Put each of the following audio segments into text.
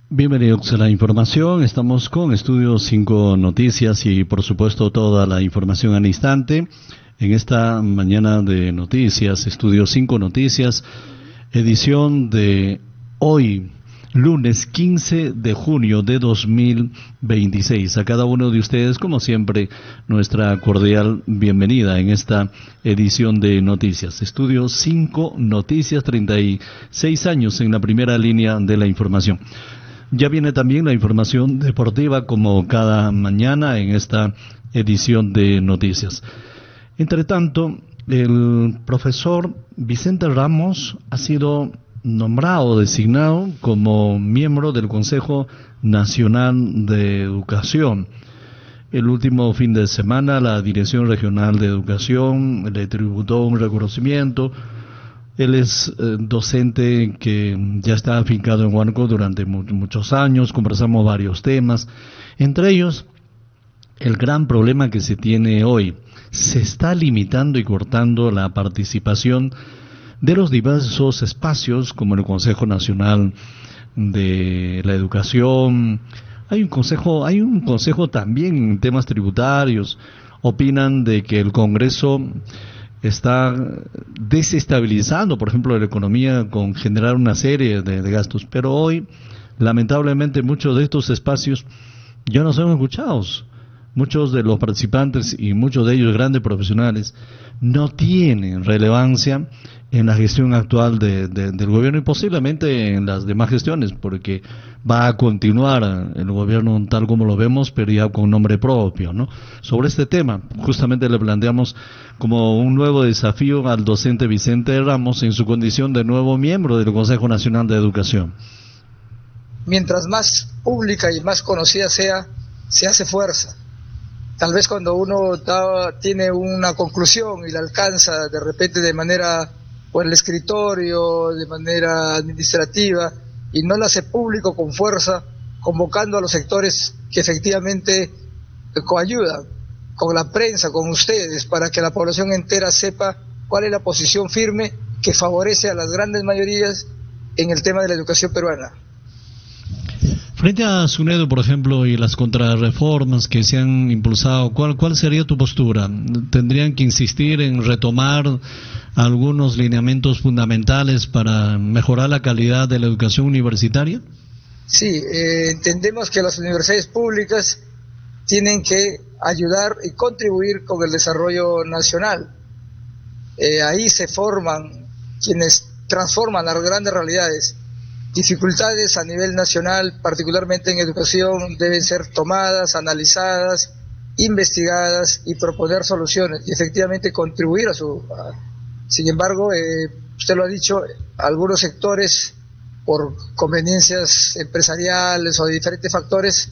Bienvenidos a la información. Estamos con Estudio 5 Noticias y por supuesto toda la información al instante. En esta mañana de noticias, Estudio 5 Noticias, edición de hoy, lunes 15 de junio de 2026. A cada uno de ustedes, como siempre, nuestra cordial bienvenida en esta edición de noticias. Estudio 5 Noticias, 36 años en la primera línea de la información. Ya viene también la información deportiva como cada mañana en esta edición de noticias. Entre tanto, el profesor Vicente Ramos ha sido nombrado, designado como miembro del Consejo Nacional de Educación. El último fin de semana, la Dirección Regional de Educación le tributó un reconocimiento. Él es docente que ya está afincado en Huánuco durante muchos años. Conversamos varios temas, entre ellos el gran problema que se tiene hoy. Se está limitando y cortando la participación de los diversos espacios, como el Consejo Nacional de la Educación. Hay un consejo también en temas tributarios. Opinan de que el Congreso está desestabilizando, por ejemplo, la economía con generar una serie de gastos. Pero hoy, lamentablemente, muchos de estos espacios ya no son escuchados. Muchos de los participantes y muchos de ellos grandes profesionales no tienen relevancia en la gestión actual del gobierno y posiblemente en las demás gestiones, porque va a continuar el gobierno tal como lo vemos, pero ya con nombre propio, ¿no? Sobre este tema, justamente le planteamos como un nuevo desafío al docente Vicente Ramos en su condición de nuevo miembro del Consejo Nacional de Educación. Mientras más pública y más conocida sea, se hace fuerza. Tal vez cuando uno tiene una conclusión y la alcanza de repente de manera por el escritorio, de manera administrativa, y no la hace público con fuerza, convocando a los sectores que efectivamente coayudan, con la prensa, con ustedes, para que la población entera sepa cuál es la posición firme que favorece a las grandes mayorías en el tema de la educación peruana. Frente a SUNEDU, por ejemplo, y las contrarreformas que se han impulsado, ¿cuál sería tu postura? ¿Tendrían que insistir en retomar algunos lineamientos fundamentales para mejorar la calidad de la educación universitaria? Sí, entendemos que las universidades públicas tienen que ayudar y contribuir con el desarrollo nacional. Ahí se forman quienes transforman las grandes realidades. Dificultades a nivel nacional, particularmente en educación, deben ser tomadas, analizadas, investigadas y proponer soluciones y efectivamente contribuir Sin embargo, usted lo ha dicho, algunos sectores, por conveniencias empresariales o de diferentes factores,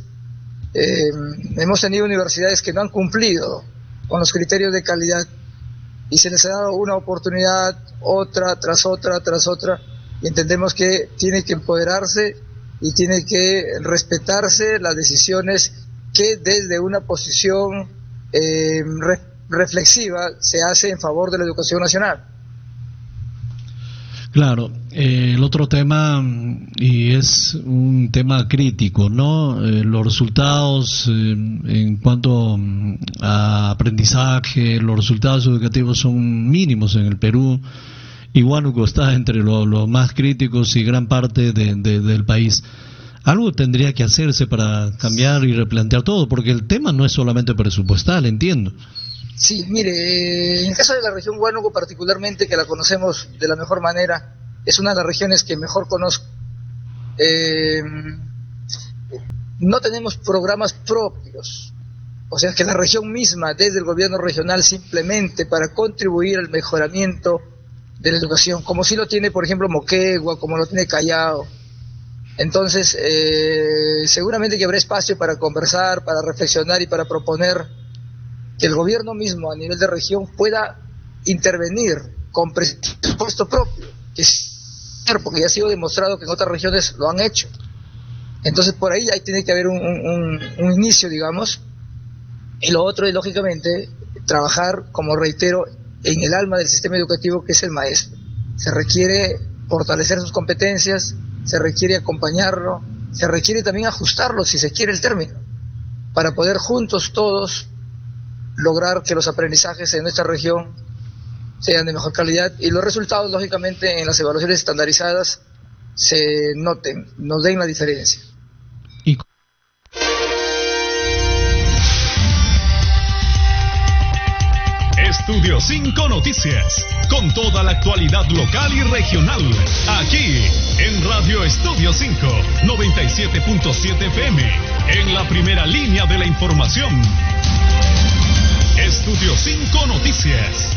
hemos tenido universidades que no han cumplido con los criterios de calidad y se les ha dado una oportunidad, otra tras otra, y entendemos que tiene que empoderarse y tiene que respetarse las decisiones que desde una posición reflexiva se hace en favor de la educación nacional. Claro, el otro tema, y es un tema crítico, ¿no? Los resultados en cuanto a aprendizaje, los resultados educativos son mínimos en el Perú. Y Huánuco está entre los más críticos y gran parte del país. Algo tendría que hacerse para cambiar y replantear todo, porque el tema no es solamente presupuestal, entiendo. Sí, mire, en el caso de la región Huánuco particularmente, que la conocemos de la mejor manera, es una de las regiones que mejor conozco. No tenemos programas propios, o sea que la región misma, desde el gobierno regional, simplemente para contribuir al mejoramiento de la educación, como sí lo tiene, por ejemplo, Moquegua, como lo tiene Callao. Entonces, seguramente que habrá espacio para conversar, para reflexionar y para proponer que el gobierno mismo, a nivel de región, pueda intervenir con presupuesto propio, porque ya ha sido demostrado que en otras regiones lo han hecho. Entonces, por ahí tiene que haber un inicio, digamos, y lo otro es, lógicamente, trabajar, como reitero, en el alma del sistema educativo, que es el maestro. Se requiere fortalecer sus competencias, se requiere acompañarlo, se requiere también ajustarlo, si se quiere el término, para poder juntos todos lograr que los aprendizajes en nuestra región sean de mejor calidad y los resultados, lógicamente, en las evaluaciones estandarizadas se noten, nos den la diferencia. Estudio 5 Noticias, con toda la actualidad local y regional, aquí en Radio Estudio 5, 97.7 FM, en la primera línea de la información. Estudio 5 Noticias.